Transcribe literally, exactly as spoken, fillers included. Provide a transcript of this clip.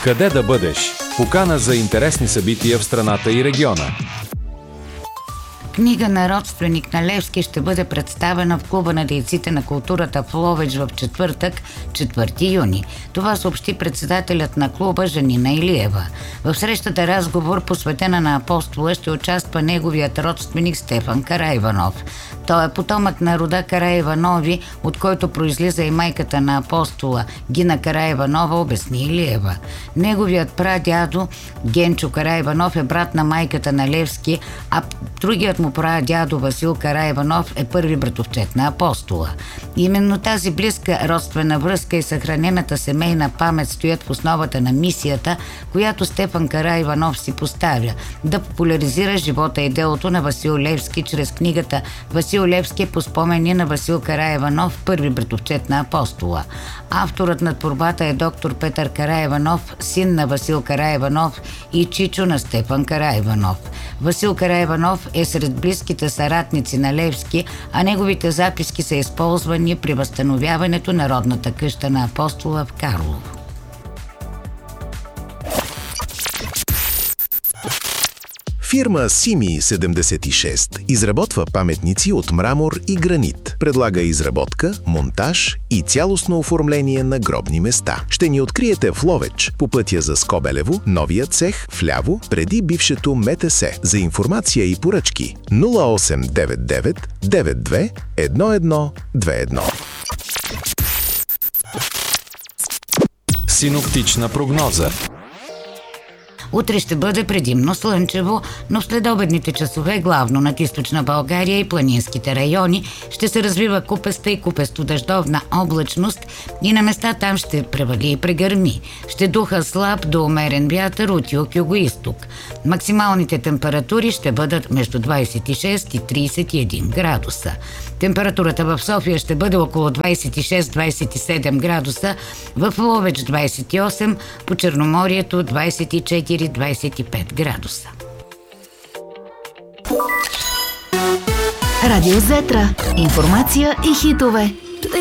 Къде да бъдеш? Покана за интересни събития в страната и региона. Книга на родственик на Левски ще бъде представена в Клуба на дейците на културата в Ловеч в четвъртък, четвърти юни. Това съобщи председателят на клуба Жанина Илиева. В срещата разговор, посветена на Апостола, ще участва неговият родственик Стефан Караиванов. Той е потомък на рода Караиванови, от който произлиза и майката на Апостола Гина Караиванова, обясни Илиева. Неговият прадядо Генчо Караиванов е брат на майката на Левски, а другият му прадядо Васил Караиванов е първи братовчет на Апостола. Именно тази близка родствена връзка и съхранената семейна памет стоят в основата на мисията, която Стефан Караиванов си поставя – да популяризира живота и делото на Васил Левски чрез книгата «Васил Левски по спомени на Васил Караиванов, първи братовчет на Апостола». Авторът на творбата е доктор Петър Караиванов, син на Васил Караиванов и чичо на Стефан Караиванов. Васил Караиванов е сред близките съратници на Левски, а неговите записки са използвани при възстановяването на родната къща на Апостола в Карлово. Фирма Сими седемдесет и шест изработва паметници от мрамор и гранит. Предлага изработка, монтаж и цялостно оформление на гробни места. Ще ни откриете в Ловеч, по пътя за Скобелево, новия цех, вляво, преди бившето МТС. За информация и поръчки нула осем девет девет девет две едно едно две едно. Синоптична прогноза. Утре ще бъде предимно слънчево, но в следобедните часове главно над източна България и планинските райони ще се развива купеста и купесто-дъждовна облачност и на места там ще превали и прегърми. Ще духа слаб до умерен вятър от юг-югоизток. Максималните температури ще бъдат между двадесет и шест и тридесет и един градуса. Температурата в София ще бъде около двадесет и шест до двадесет и седем градуса, в Ловеч двадесет и осем, по Черноморието двадесет и четири до двадесет и пет градуса. Радио Зетра. Информация и хитове.